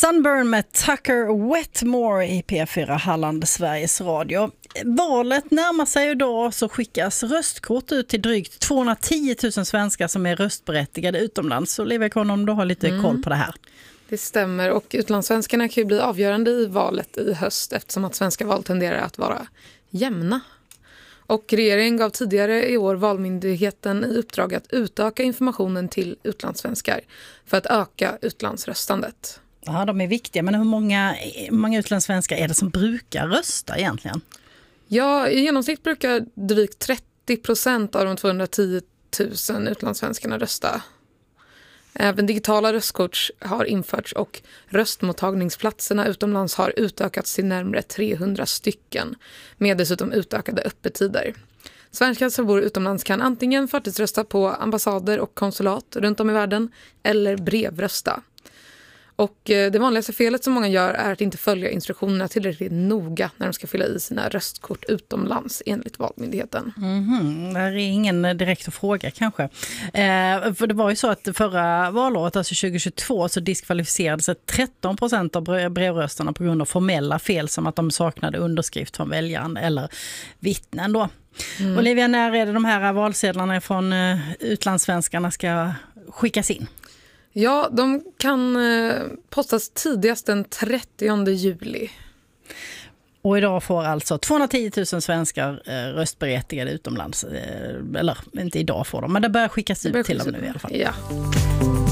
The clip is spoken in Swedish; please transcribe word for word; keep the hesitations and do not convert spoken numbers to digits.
Sunburn med Tucker Wetmore i P fyra Halland, Sveriges Radio. Valet närmar sig och då så skickas röstkort ut till drygt tvåhundratio tusen svenskar som är röstberättigade utomlands. Så Olivia Conn, om du har lite mm. koll på det här. Det stämmer, och utlandssvenskarna kan ju bli avgörande i valet i höst eftersom att svenska val tenderar att vara jämna. Och regeringen gav tidigare i år Valmyndigheten i uppdrag att utöka informationen till utlandssvenskar för att öka utlandsröstandet. Ja, de är viktiga, men hur många, hur många utlandssvenskar är det som brukar rösta egentligen? Ja, i genomsnitt brukar drygt trettio procent av de tvåhundratio tusen utlandssvenskarna rösta. Även digitala röstkort har införts och röstmottagningsplatserna utomlands har utökats till närmare trehundra stycken med dessutom utökade öppettider. Svenskar som bor utomlands kan antingen förtidsrösta på ambassader och konsulat runt om i världen eller brevrösta. Och det vanligaste felet som många gör är att inte följa instruktionerna tillräckligt noga när de ska fylla i sina röstkort utomlands enligt Valmyndigheten. Mm-hmm. Det är ingen direkt att fråga kanske. Eh, för det var ju så att förra valåret, alltså tjugohundratjugotvå, så diskvalificerades tretton procent av brevröstarna på grund av formella fel som att de saknade underskrift från väljaren eller vittnen då. Mm. Olivia, när är det de här valsedlarna från uh, utlandssvenskarna ska skickas in? Ja, de kan eh, postas tidigast den trettionde juli. Och idag får alltså tvåhundratio tusen svenskar eh, röstberättigade utomlands. Eh, eller inte idag får de, men det börjar skickas ut till dem nu i alla fall. Ja.